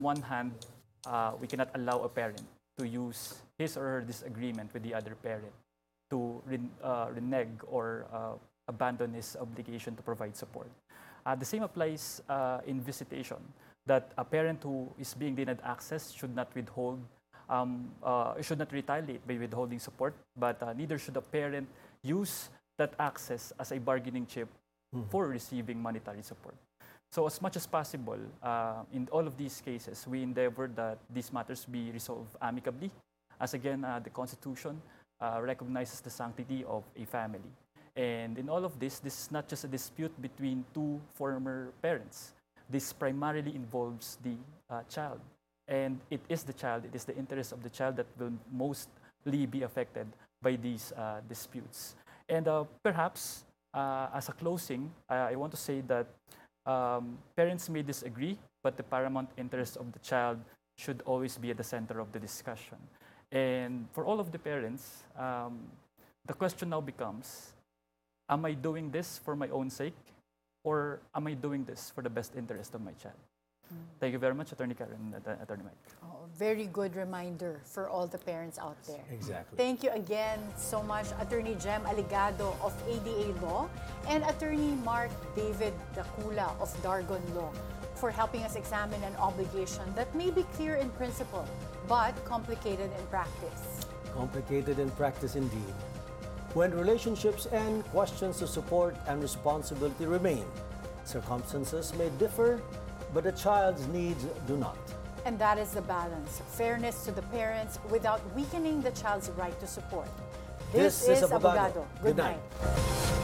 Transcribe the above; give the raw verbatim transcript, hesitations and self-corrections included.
one hand, uh, we cannot allow a parent to use his or her disagreement with the other parent to ren- uh, renege or uh, abandon his obligation to provide support. Uh, the same applies uh, in visitation, that a parent who is being denied access should not withhold, um, uh, should not retaliate by withholding support, but uh, neither should a parent use that access as a bargaining chip for receiving monetary support. So as much as possible, uh, in all of these cases, we endeavor that these matters be resolved amicably, as again, uh, the Constitution uh, recognizes the sanctity of a family. And in all of this, this is not just a dispute between two former parents. This primarily involves the uh, child. And it is the child, it is the interest of the child that will mostly be affected by these uh, disputes. And uh, perhaps, uh, as a closing, uh, I want to say that um, parents may disagree, but the paramount interest of the child should always be at the center of the discussion. And for all of the parents, um, the question now becomes, am I doing this for my own sake, or am I doing this for the best interest of my child? Mm. Thank you very much, Attorney Karen and Attorney Mike. Oh, very good reminder for all the parents out there. Exactly. Thank you again so much, Attorney Jem Aligado of A D A Law and Attorney Mark David Dacula of Dargon Law for helping us examine an obligation that may be clear in principle, but complicated in practice. Complicated in practice indeed. When relationships end, questions of support and responsibility remain. Circumstances may differ, but the child's needs do not. And that is the balance. Fairness to the parents without weakening the child's right to support. This, This is is Abogado. Abogado. Good Good night. night.